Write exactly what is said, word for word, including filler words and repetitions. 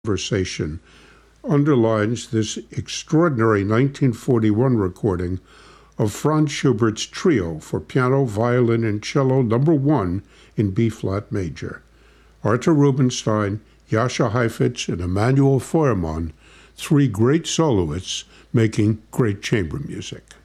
conversation underlines this extraordinary nineteen forty-one recording of Franz Schubert's Trio for piano, violin, and cello number one in B-flat major. Arthur Rubinstein, Jascha Heifetz, and Emanuel Feuermann, three great soloists making great chamber music.